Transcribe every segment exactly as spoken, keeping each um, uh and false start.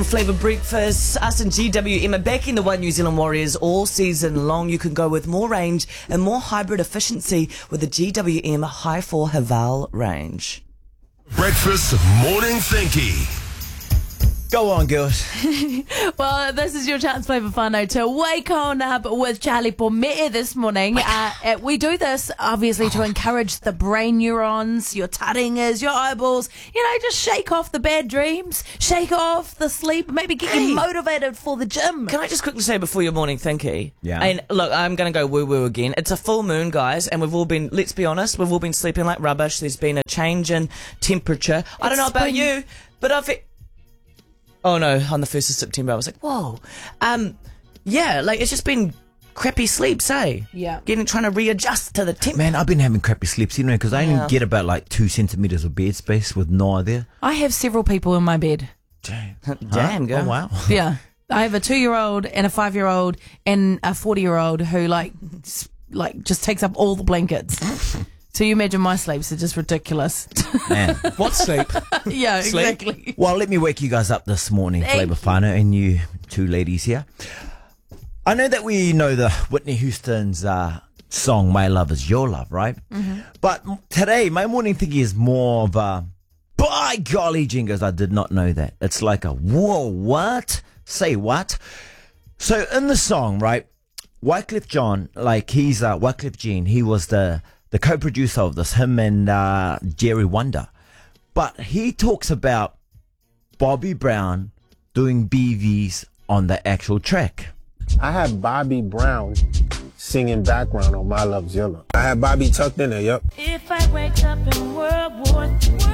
Flavour Breakfast, us and G W M are backing the One New Zealand Warriors all season long. You can go with more range and more hybrid efficiency with the G W M High four Haval range. Breakfast Morning Thinky. Go on, girls. Well, this is your chance, Flavour Whānau, to wake on up with Charlie Pomete this morning. Uh, uh, we do this, obviously, to encourage the brain neurons, your taringas, your eyeballs. You know, just shake off the bad dreams, shake off the sleep, maybe get Hey. you motivated for the gym. Can I just quickly say before your morning thinky? Yeah. And look, I'm going to go woo-woo again. It's a full moon, guys, and we've all been, let's be honest, we've all been sleeping like rubbish. There's been a change in temperature. I don't know about spring. you, but I've... Oh no, on the first of September I was like, whoa. Um, yeah, like it's just been crappy sleeps, eh? Yeah. Getting, trying to readjust to the temp. Man, I've been having crappy sleeps, you know, because I Yeah. only get about like two centimetres of bed space with Noah there. I have several people in my bed. Damn, Damn, girl. Oh, wow. Yeah. I have a two-year-old and a five-year-old and a forty-year-old who, like, s- like just takes up all the blankets. So you imagine my sleeps are just ridiculous. Man. What sleep? Yeah, Sleep? exactly. Well, let me wake you guys up this morning, Thank Flavour Whānau, and you two ladies here. I know that we know the Whitney Houston's uh, song, My Love Is Your Love, right? Mm-hmm. But m- today, my morning thingy is more of a, by golly jingers, I did not know that. It's like a, whoa, what? Say what? So in the song, right, Wycliffe John, like he's, uh, Wycliffe Jean, he was the, the co-producer of this, him and uh, Jerry Wonder. But he talks about Bobby Brown doing B Vs on the actual track. I had Bobby Brown singing background on My Love's Your Love. I had Bobby tucked in there, yep. If I wake up in World War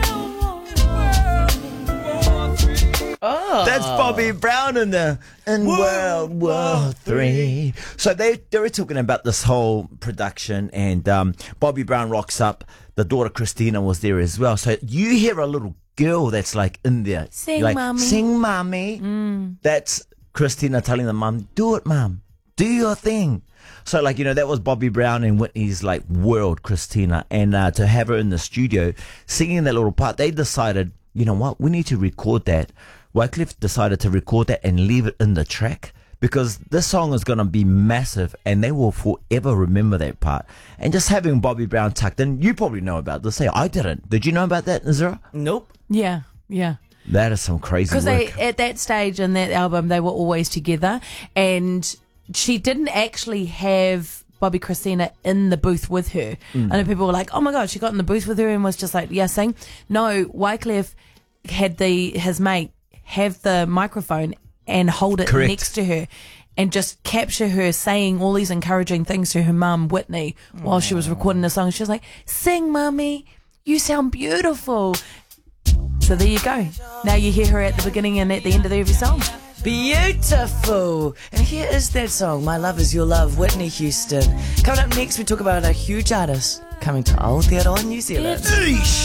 Oh. That's Bobby Brown in the in World War Three. So they they were talking about this whole production, and um, Bobby Brown rocks up. The daughter Christina was there as well. So you hear a little girl that's like in there, Sing, like, mommy. sing, mommy. Mm. That's Christina telling the mum, do it, mum, do your thing. So, like, you know, that was Bobby Brown and Whitney's, like, world, Christina. And uh, to have her in the studio singing that little part, they decided, you know what, we need to record that. Wycliffe decided to record that and leave it in the track because this song is going to be massive and they will forever remember that part. And just having Bobby Brown tucked in, you probably know about this. Hey, I didn't. Did you know about that, Nazira? Nope. Yeah, yeah. That is some crazy Because work. they at that stage in that album, they were always together, and she didn't actually have Bobby Christina in the booth with her. Mm. I know people were like, "Oh my god, she got in the booth with her and was just like, yeah, sing." No, Wycliffe had the his mate have the microphone and hold it Correct. next to her and just capture her saying all these encouraging things to her mum, Whitney, while she was recording the song. She was like, "Sing, mummy, you sound beautiful." So there you go. Now you hear her at the beginning and at the end of every song. Beautiful. And here is that song, My Love Is Your Love, Whitney Houston. Coming up next, we talk about a huge artist coming to Aotearoa, New Zealand. Eesh.